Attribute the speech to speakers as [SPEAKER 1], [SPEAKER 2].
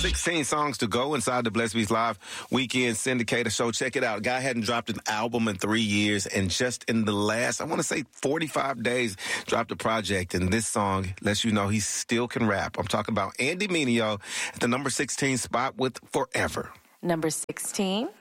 [SPEAKER 1] 16 songs to go inside the Blessed Beats Live Weekend Syndicator show. Check it out. Guy hadn't dropped an album in 3 years, and just in the last, I want to say 45 days, dropped a project. And this song lets you know he still can rap. I'm talking about Andy Mineo at the number 16 spot with Forever.
[SPEAKER 2] Number 16.